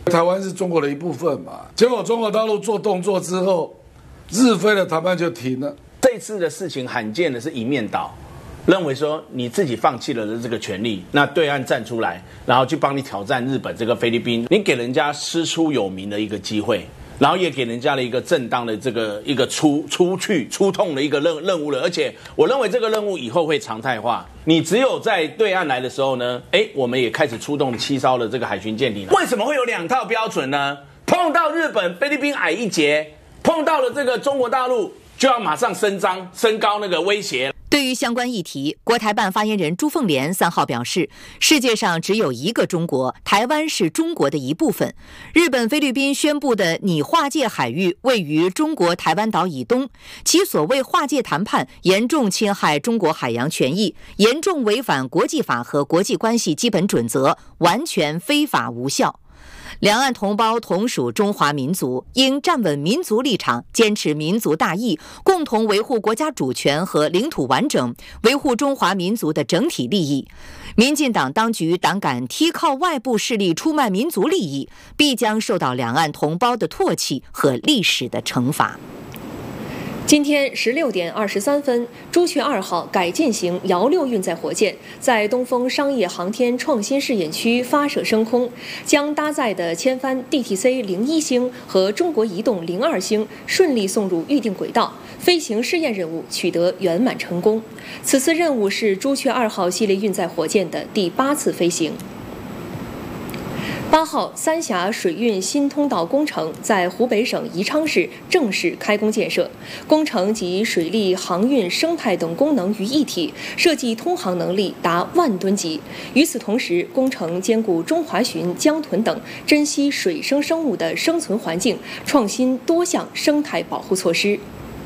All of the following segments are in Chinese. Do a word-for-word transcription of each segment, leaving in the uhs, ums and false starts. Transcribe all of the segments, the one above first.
台湾是中国的一部分嘛，结果中国大陆做动作之后，日菲的谈判就停了。 这次的事情罕见的是一面倒，认为说你自己放弃了的这个权利，那对岸站出来，然后去帮你挑战日本这个菲律宾，你给人家师出有名的一个机会。然后也给人家了一个正当的这个一个出出去出痛的一个任任务了，而且我认为这个任务以后会常态化。你只有在对岸来的时候呢，哎，我们也开始出动七艘的这个海巡舰艇。为什么会有两套标准呢？碰到日本、菲律宾矮一截，碰到了这个中国大陆，就要马上伸张、升高那个威胁。 对于相关议题，国台办发言人朱凤莲三号表示，世界上只有一个中国，台湾是中国的一部分。日本、菲律宾宣布的拟划界海域位于中国台湾岛以东，其所谓划界谈判严重侵害中国海洋权益，严重违反国际法和国际关系基本准则，完全非法无效。两岸同胞同属中华民族，应站稳民族立场，坚持民族大义，共同维护国家主权和领土完整，维护中华民族的整体利益。民进党当局胆敢踢靠外部势力出卖民族利益，必将受到两岸同胞的唾弃和历史的惩罚。 今天十六点二十三分，朱雀二号改进型遥六运载火箭在东风商业航天创新试验区发射升空，将搭载的千帆 D T C 零一星和中国移动零二星顺利送入预定轨道，飞行试验任务取得圆满成功。此次任务是朱雀二号系列运载火箭的第八次飞行。八号三峡水运新通道工程在湖北省宜昌市正式开工建设，工程集水利、航运、生态等功能于一体，设计通航能力达万吨级。与此同时，工程兼顾中华鲟、江豚等珍稀水生生物的生存环境，创新多项生态保护措施。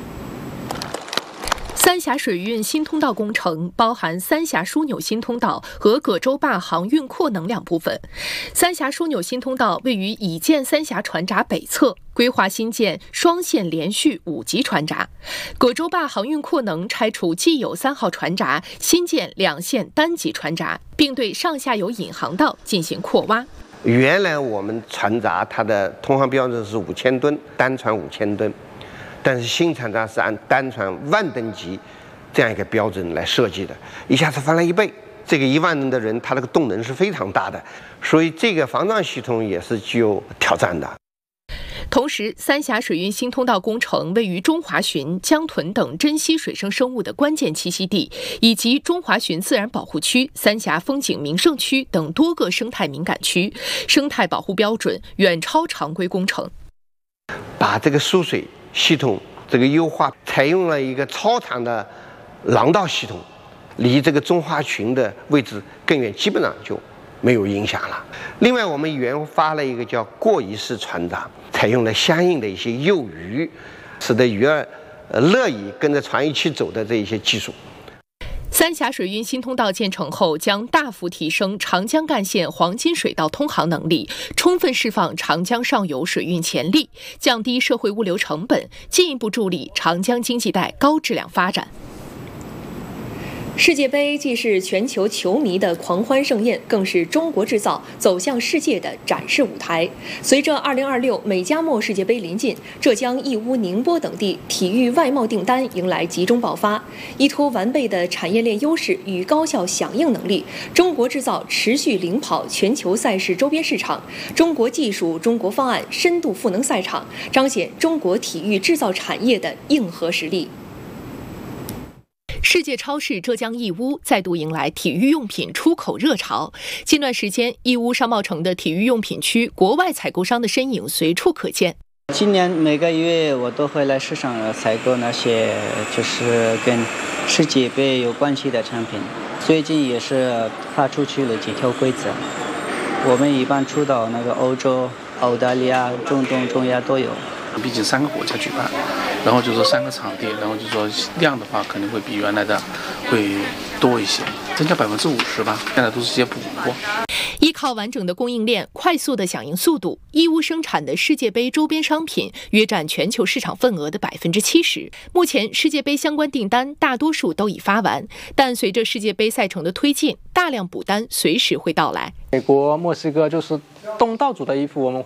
三峡水运新通道工程包含三峡枢纽新通道和葛洲坝航运扩能两部分。三峡枢纽新通道位于已建三峡船闸北侧，规划新建双线连续五级船闸。葛洲坝航运扩能拆除既有三号船闸，新建两线单级船闸，并对上下游引航道进行扩挖。 原来我们船闸它的通航标准是五千吨，单船五千吨。但是新船闸是按单船万吨级这样一个标准来设计的，一下子翻了一倍。这个一万吨的人，它那个动能是非常大的，所以这个防撞系统也是具有挑战的。 同时，三峡水运新通道工程位于中华鲟、江豚等珍稀水生生物的关键栖息地，以及中华鲟自然保护区、三峡风景名胜区等多个生态敏感区，生态保护标准远超常规工程。 把这个输水系统这个优化，采用了一个超长的廊道系统，离这个中华鲟的位置更远，基本上就没有影响了。另外，我们研发了一个叫过移式船闸，采用了相应的一些诱鱼，使得鱼儿呃乐意跟着船一起走的这一些技术。 三峡水运新通道建成后，将大幅提升长江干线黄金水道通航能力，充分释放长江上游水运潜力，降低社会物流成本，进一步助力长江经济带高质量发展。 世界杯既是全球球迷的狂欢盛宴，更是中国制造走向世界的展示舞台。随着二零二六美加墨世界杯临近，浙江义乌、宁波等地体育外贸订单迎来集中爆发。依托完备的产业链优势与高效响应能力，中国制造持续领跑全球赛事周边市场。中国技术、中国方案深度赋能赛场，彰显中国体育制造产业的硬核实力。 世界超市浙江义乌再度迎来体育用品出口热潮。近段时间，义乌商贸城的体育用品区，国外采购商的身影随处可见。 今年每个月我都会来市场采购那些就是跟世界杯有关系的产品。最近也是发出去了几条规则，我们一般出到那个欧洲、澳大利亚、中东、中亚都有。 毕竟三个国家举办，然后就说三个场地，然后就说量的话肯定会比原来的会多一些，增加百分之五十吧。现在都是些补货。 依靠完整的供应链、快速的响应速度，义乌生产的世界杯周边商品约占全球市场份额的百分之七十。目前，世界杯相关订单大多数都已发完，但随着世界杯赛程的推进，大量补单随时会到来。 美国、墨西哥就是东道主的衣服，我们